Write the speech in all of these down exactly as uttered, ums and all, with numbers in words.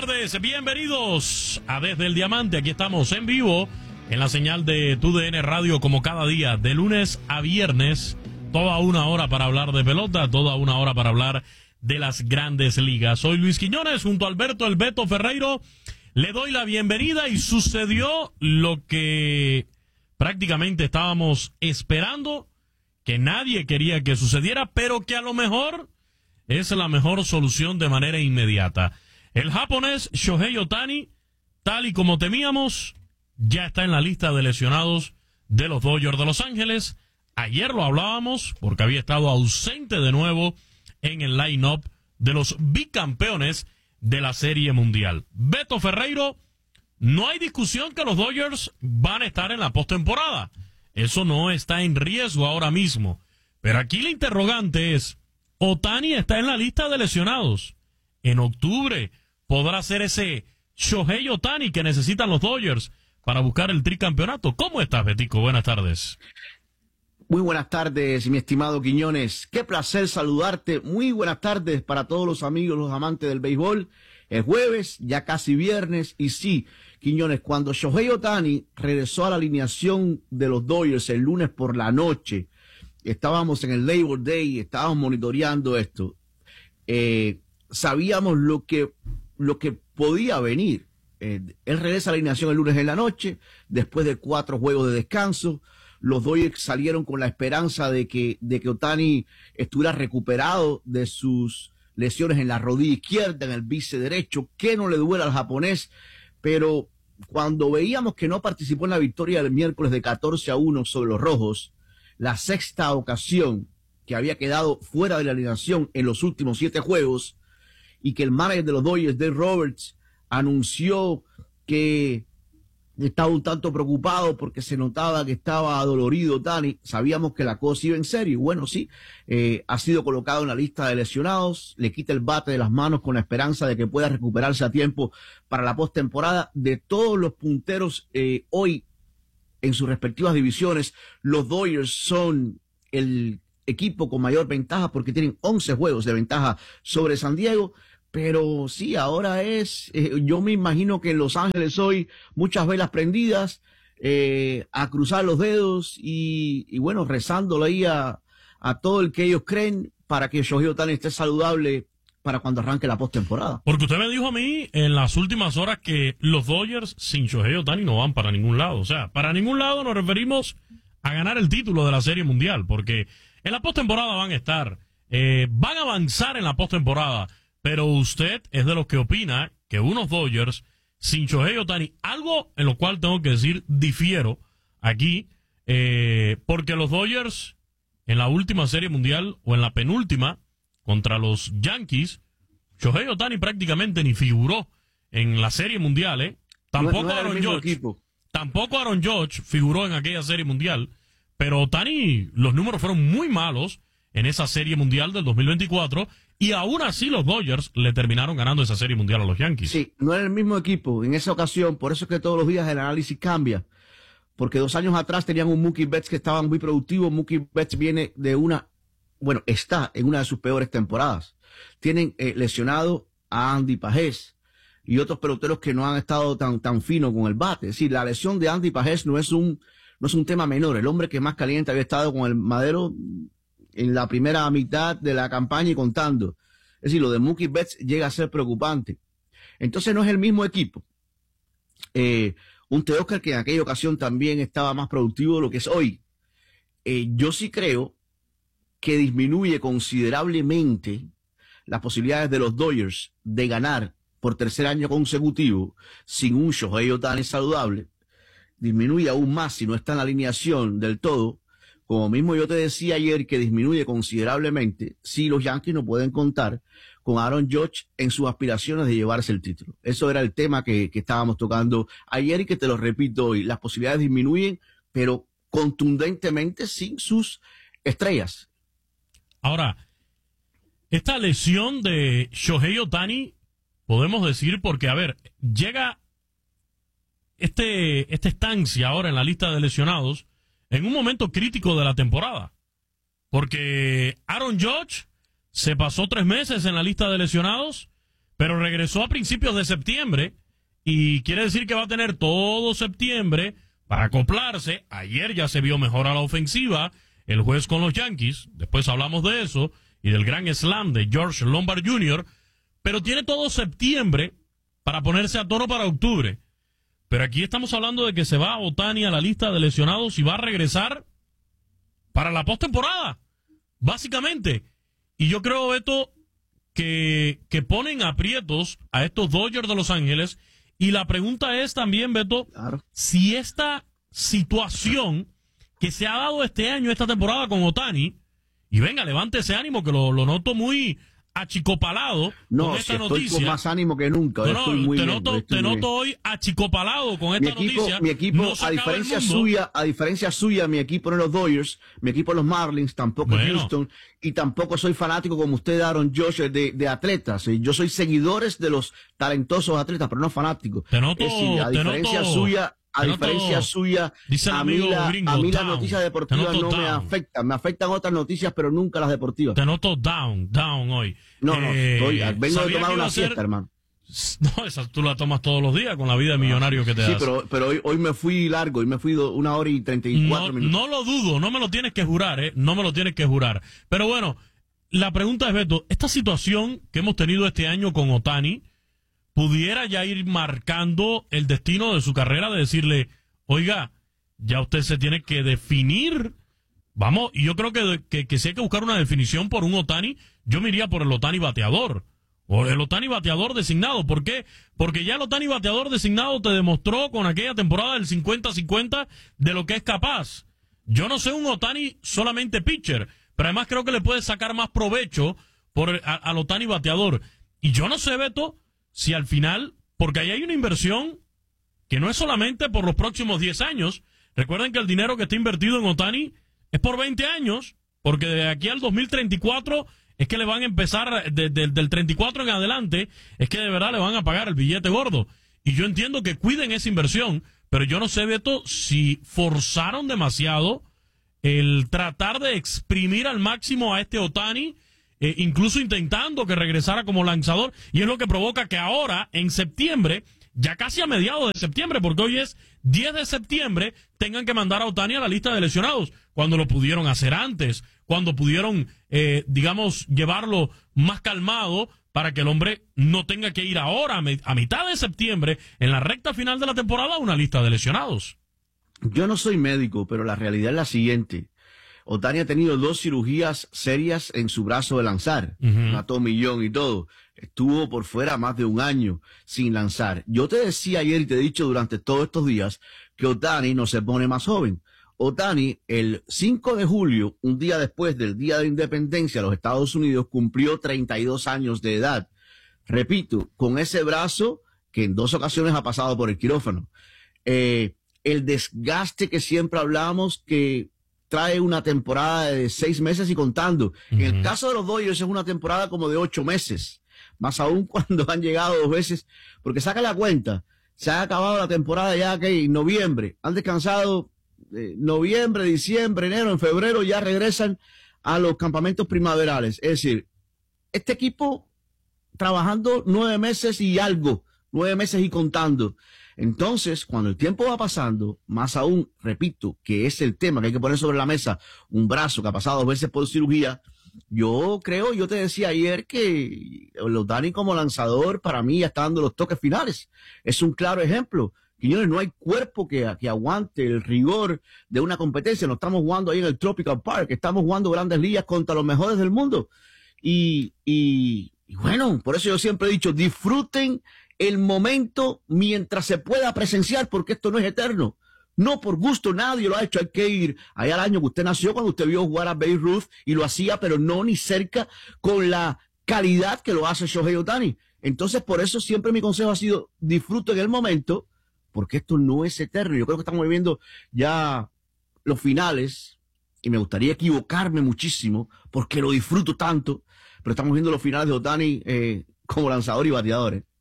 tardes, bienvenidos a Desde el Diamante. Aquí estamos en vivo en la señal de Tu D N Radio como cada día, de lunes a viernes, toda una hora para hablar de pelota, toda una hora para hablar de las grandes ligas. Soy Luis Quiñones junto a Alberto El Beto Ferreiro. Le doy la bienvenida y sucedió lo que prácticamente estábamos esperando, que nadie quería que sucediera, pero que a lo mejor es la mejor solución de manera inmediata. El japonés Shohei Ohtani, tal y como temíamos, ya está en la lista de lesionados de los Dodgers de Los Ángeles. Ayer lo hablábamos porque había estado ausente de nuevo en el line-up de los bicampeones de la Serie Mundial. Beto Ferreiro, no hay discusión que los Dodgers van a estar en la postemporada. Eso no está en riesgo ahora mismo. Pero aquí la interrogante es, Ohtani está en la lista de lesionados. En octubre podrá ser ese Shohei Ohtani que necesitan los Dodgers para buscar el tricampeonato. ¿Cómo estás, Betico? Buenas tardes. Muy buenas tardes, mi estimado Quiñones. Qué placer saludarte. Muy buenas tardes para todos los amigos, los amantes del béisbol. Es jueves, ya casi viernes, y sí, Quiñones, cuando Shohei Ohtani regresó a la alineación de los Dodgers el lunes por la noche, estábamos en el Labor Day, estábamos monitoreando esto, eh, sabíamos lo que, lo que podía venir. Eh, él regresa a la alineación el lunes en la noche, después de cuatro juegos de descanso. Los Dodgers salieron con la esperanza de que, de que Ohtani estuviera recuperado de sus lesiones en la rodilla izquierda, en el bíceps derecho, que no le duela al japonés, pero cuando veíamos que no participó en la victoria del miércoles de catorce a uno sobre los Rojos, la sexta ocasión que había quedado fuera de la alineación en los últimos siete juegos, y que el manager de los Dodgers, Dave Roberts, anunció que estaba un tanto preocupado porque se notaba que estaba adolorido Ohtani, sabíamos que la cosa iba en serio. Y bueno, sí, eh, ha sido colocado en la lista de lesionados, le quita el bate de las manos con la esperanza de que pueda recuperarse a tiempo para la postemporada. De todos los punteros eh, hoy en sus respectivas divisiones, los Dodgers son el equipo con mayor ventaja porque tienen once juegos de ventaja sobre San Diego. Pero sí, ahora es, eh, yo me imagino que en Los Ángeles hoy muchas velas prendidas, eh, a cruzar los dedos y, y bueno, rezándole ahí a, a todo el que ellos creen para que Shohei Ohtani esté saludable para cuando arranque la postemporada. Porque usted me dijo a mí en las últimas horas que los Dodgers sin Shohei Ohtani no van para ningún lado. O sea, para ningún lado nos referimos a ganar el título de la Serie Mundial, porque en la postemporada van a estar, eh, van a avanzar en la postemporada. Pero usted es de los que opina que unos Dodgers sin Shohei Ohtani, algo en lo cual tengo que decir difiero aquí, eh, porque los Dodgers en la última Serie Mundial o en la penúltima contra los Yankees, Shohei Ohtani prácticamente ni figuró en la Serie Mundial, ¿eh? Tampoco no, no Aaron Judge, tampoco Aaron Judge figuró en aquella Serie Mundial, pero Ohtani, los números fueron muy malos en esa Serie Mundial del dos mil veinticuatro, y aún así los Dodgers le terminaron ganando esa Serie Mundial a los Yankees. Sí, no era el mismo equipo en esa ocasión, por eso es que todos los días el análisis cambia, porque dos años atrás tenían un Mookie Betts que estaba muy productivo. Mookie Betts viene de una, bueno, está en una de sus peores temporadas. Tienen eh, lesionado a Andy Pajés y otros peloteros que no han estado tan, tan finos con el bate. Es decir, la lesión de Andy Pajés no es un, no es un tema menor. El hombre que más caliente había estado con el madero en la primera mitad de la campaña y contando. Es decir, lo de Mookie Betts llega a ser preocupante. Entonces no es el mismo equipo. Eh, un Teóscar que en aquella ocasión también estaba más productivo de lo que es hoy. Eh, yo sí creo que disminuye considerablemente las posibilidades de los Dodgers de ganar por tercer año consecutivo sin un Shohei Ohtani saludable. Disminuye aún más si no está en la alineación del todo. Como mismo yo te decía ayer que disminuye considerablemente si los Yankees no pueden contar con Aaron Judge en sus aspiraciones de llevarse el título. Eso era el tema que, que estábamos tocando ayer y que te lo repito hoy. Las posibilidades disminuyen, pero contundentemente sin sus estrellas. Ahora, esta lesión de Shohei Ohtani, podemos decir porque, a ver, llega este esta estancia ahora en la lista de lesionados en un momento crítico de la temporada, porque Aaron Judge se pasó tres meses en la lista de lesionados, pero regresó a principios de septiembre y quiere decir que va a tener todo septiembre para acoplarse. Ayer ya se vio mejor a la ofensiva el juez con los Yankees, después hablamos de eso y del gran slam de George Lombard junior, pero tiene todo septiembre para ponerse a tono para octubre. Pero aquí estamos hablando de que se va Ohtani a la lista de lesionados y va a regresar para la postemporada, básicamente. Y yo creo, Beto, que, que ponen aprietos a estos Dodgers de Los Ángeles. Y la pregunta es también, Beto, claro, si esta situación que se ha dado este año, esta temporada con Ohtani, y venga, levante ese ánimo que lo, lo noto muy achicopalado no, con esta si estoy noticia. Con más ánimo que nunca. No, no, estoy muy te bien, noto, estoy te muy noto bien. hoy achicopalado con esta mi equipo, noticia. Mi equipo, no a diferencia suya, a diferencia suya, mi equipo no es los Dodgers, mi equipo es los Marlins, tampoco es bueno. Houston, y tampoco soy fanático como usted, Aaron Josh, de, de atletas. Yo soy seguidores de los talentosos atletas, pero no fanático. Te noto, es decir, a te diferencia noto, suya, a diferencia noto, suya, a mí, la, gringo, a mí las down. noticias deportivas no down. me afectan. Me afectan otras noticias, pero nunca las deportivas. Te noto down, down hoy. No, no, eh, estoy, vengo de tomar una siesta, ser... hermano. No, esa tú la tomas todos los días con la vida de millonario que te das. Sí, pero, pero hoy, hoy me fui largo, hoy me fui do, una hora y treinta y cuatro no, minutos. No lo dudo, no me lo tienes que jurar, ¿eh? No me lo tienes que jurar. Pero bueno, la pregunta es, Beto, esta situación que hemos tenido este año con Ohtani, ¿pudiera ya ir marcando el destino de su carrera de decirle, oiga, ya usted se tiene que definir? Vamos, y yo creo que, que, que si hay que buscar una definición por un Ohtani, yo me iría por el Ohtani bateador. O el Ohtani bateador designado. ¿Por qué? Porque ya el Ohtani bateador designado te demostró con aquella temporada del cincuenta cincuenta de lo que es capaz. Yo no sé un Ohtani solamente pitcher, pero además creo que le puedes sacar más provecho por el, a, al Ohtani bateador. Y yo no sé, Beto, si al final, porque ahí hay una inversión que no es solamente por los próximos diez años. Recuerden que el dinero que está invertido en Ohtani es por veinte años, porque de aquí al dos mil treinta y cuatro es que le van a empezar, de, de, del treinta y cuatro en adelante, es que de verdad le van a pagar el billete gordo. Y yo entiendo que cuiden esa inversión, pero yo no sé, Beto, si forzaron demasiado el tratar de exprimir al máximo a este Ohtani, eh, incluso intentando que regresara como lanzador, y es lo que provoca que ahora, en septiembre, ya casi a mediados de septiembre, porque hoy es diez de septiembre, tengan que mandar a Ohtani a la lista de lesionados, cuando lo pudieron hacer antes, cuando pudieron, eh, digamos, llevarlo más calmado para que el hombre no tenga que ir ahora, a, me, a mitad de septiembre, en la recta final de la temporada, a una lista de lesionados. Yo no soy médico, pero la realidad es la siguiente. Ohtani ha tenido dos cirugías serias en su brazo de lanzar, uh-huh. una tomillón y todo. Estuvo por fuera más de un año sin lanzar. Yo te decía ayer y te he dicho durante todos estos días que Ohtani no se pone más joven. Ohtani, el cinco de julio, un día después del Día de Independencia de los Estados Unidos, cumplió treinta y dos años de edad. Repito, con ese brazo que en dos ocasiones ha pasado por el quirófano. Eh, el desgaste que siempre hablamos que trae una temporada de seis meses y contando. Uh-huh. En el caso de los Dodgers es una temporada como de ocho meses. Más aún cuando han llegado dos veces, porque saca la cuenta, se ha acabado la temporada ya que en noviembre, han descansado eh, noviembre, diciembre, enero, en febrero ya regresan a los campamentos primaverales. Es decir, este equipo trabajando nueve meses y algo, nueve meses y contando. Entonces, cuando el tiempo va pasando, más aún, repito, que es el tema que hay que poner sobre la mesa, un brazo que ha pasado dos veces por cirugía, yo creo, yo te decía ayer que el Ohtani como lanzador para mí ya está dando los toques finales. Es un claro ejemplo. Quiñones, no hay cuerpo que, que aguante el rigor de una competencia. No estamos jugando ahí en el Tropical Park, estamos jugando grandes ligas contra los mejores del mundo. Y, y, y bueno, por eso yo siempre he dicho, disfruten el momento mientras se pueda presenciar, porque esto no es eterno. No por gusto, nadie lo ha hecho. Hay que ir allá al año que usted nació, cuando usted vio jugar a Babe Ruth y lo hacía, pero no ni cerca con la calidad que lo hace Shohei Ohtani. Entonces, por eso siempre mi consejo ha sido, disfruten el momento, porque esto no es eterno. Yo creo que estamos viviendo ya los finales, y me gustaría equivocarme muchísimo, porque lo disfruto tanto, pero estamos viendo los finales de Ohtani eh, como lanzador y bateador. ¿eh?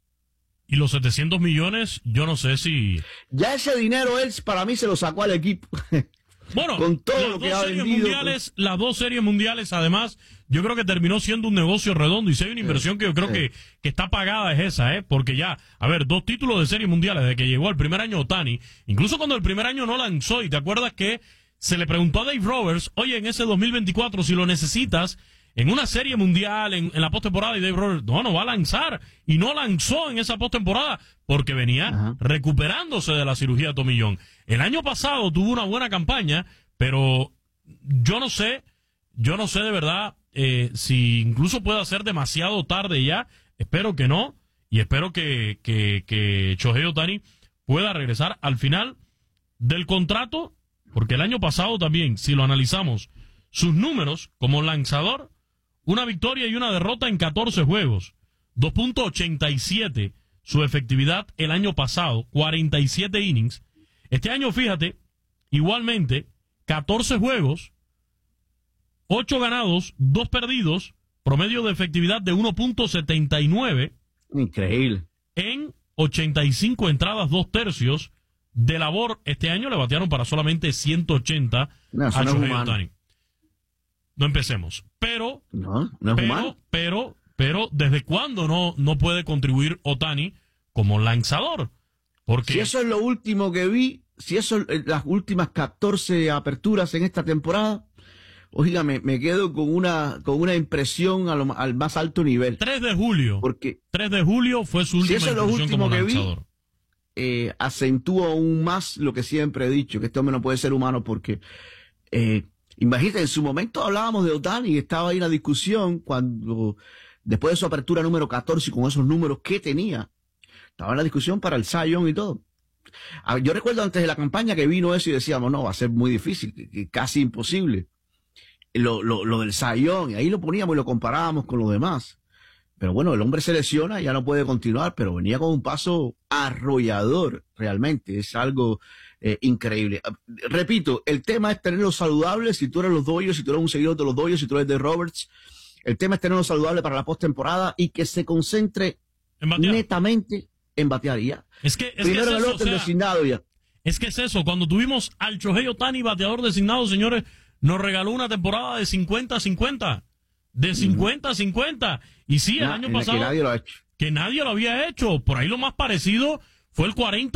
Y los setecientos millones, yo no sé si... Ya ese dinero él, para mí, se lo sacó al equipo. Bueno, con todo las lo que dos ha series vendido. Mundiales, las dos series mundiales, además, yo creo que terminó siendo un negocio redondo. Y si hay una inversión que yo creo que, que está pagada es esa, ¿eh? Porque ya, a ver, dos títulos de serie mundiales desde que llegó el primer año Ohtani, incluso cuando el primer año no lanzó, y te acuerdas que se le preguntó a Dave Roberts, oye, en ese dos mil veinticuatro, si lo necesitas en una serie mundial, en, en la postemporada, y Dave Roberts, no, no va a lanzar. Y no lanzó en esa postemporada porque venía Ajá. recuperándose de la cirugía de tomillón. El año pasado tuvo una buena campaña, pero yo no sé, yo no sé de verdad eh, si incluso pueda ser demasiado tarde ya. Espero que no, y espero que, que, que Shohei Ohtani pueda regresar al final del contrato, porque el año pasado también, si lo analizamos, sus números como lanzador, una victoria y una derrota en catorce juegos, dos punto ochenta y siete su efectividad el año pasado, cuarenta y siete innings. Este año, fíjate, igualmente, catorce juegos, ocho ganados, dos perdidos, promedio de efectividad de uno punto setenta y nueve. Increíble. En ochenta y cinco entradas, dos tercios. De labor, este año le batearon para solamente ciento ochenta no, a no Shohei Ohtani. No empecemos. Pero, no, no es pero, humano. pero, pero, ¿desde cuándo no, no puede contribuir Ohtani como lanzador? Porque si eso es lo último que vi, si eso es las últimas catorce aperturas en esta temporada, oígame, me quedo con una con una impresión a lo, al más alto nivel. tres de julio. Porque tres de julio fue su última si eso es lo incursión último como que lanzador. Vi, eh, acentúa aún más lo que siempre he dicho, que este hombre no puede ser humano porque... Eh, imagínate, en su momento hablábamos de Ohtani y estaba ahí la discusión cuando, después de su apertura número catorce y con esos números que tenía, estaba en la discusión para el Cy Young y todo. Yo recuerdo antes de la campaña que vino eso y decíamos, no, va a ser muy difícil, casi imposible. Lo, lo, lo del Cy Young, y ahí lo poníamos y lo comparábamos con los demás. Pero bueno, el hombre se lesiona, ya no puede continuar, pero venía con un paso arrollador, realmente, es algo eh, increíble. Repito, el tema es tenerlos saludables, si tú eres los Dodgers, si tú eres un seguidor de los Dodgers, si tú eres de Roberts, el tema es tenerlos saludables para la postemporada y que se concentre en netamente en batear y ya. Es que, es Primero que es el eso, otro o sea, designado ya. Es que es eso, cuando tuvimos al Shohei Ohtani bateador designado, señores, nos regaló una temporada de cincuenta a cincuenta. De cincuenta a cincuenta. Y sí, el Nah, año en la pasado... que nadie lo ha hecho. Que nadie lo había hecho. Por ahí lo más parecido fue el cuarenta